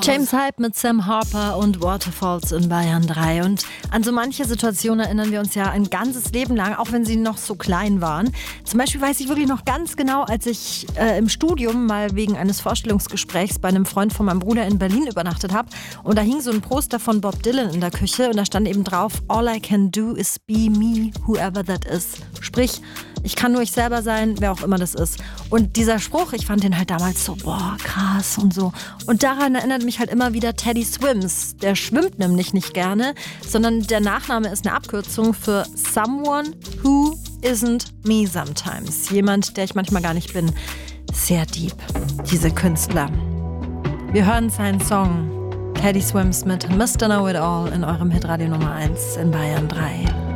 James Hype mit Sam Harper und Waterfalls in Bayern 3. Und an so manche Situationen erinnern wir uns ja ein ganzes Leben lang, auch wenn sie noch so klein waren. Zum Beispiel weiß ich wirklich noch ganz genau, als ich im Studium mal wegen eines Vorstellungsgesprächs bei einem Freund von meinem Bruder in Berlin übernachtet habe. Und da hing so ein Poster von Bob Dylan in der Küche und da stand eben drauf: All I can do is be me, whoever that is. Sprich, ich kann nur ich selber sein, wer auch immer das ist. Und dieser Spruch, ich fand den halt damals so, boah, krass und so. Und daran erinnert mich halt immer wieder Teddy Swims. Der schwimmt nämlich nicht gerne, sondern der Nachname ist eine Abkürzung für Someone Who Isn't Me Sometimes. Jemand, der ich manchmal gar nicht bin. Sehr deep, diese Künstler. Wir hören seinen Song Teddy Swims mit Mr. Know It All in eurem Hitradio Nummer 1 in Bayern 3.